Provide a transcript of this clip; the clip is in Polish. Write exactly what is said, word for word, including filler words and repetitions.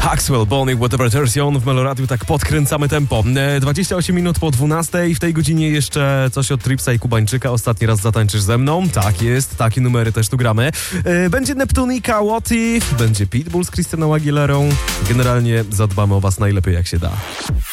Axwell, Bonnie, Whatever Turns You On w Meloradiu, tak podkręcamy tempo. dwadzieścia osiem minut po dwunastej, w tej godzinie jeszcze coś od Tripsa i Kubańczyka. Ostatni raz zatańczysz ze mną? Tak jest, takie numery też tu gramy. Będzie Neptunika, Łoti, będzie Pitbull z Christianą Aguilerą. Generalnie zadbamy o was najlepiej jak się da.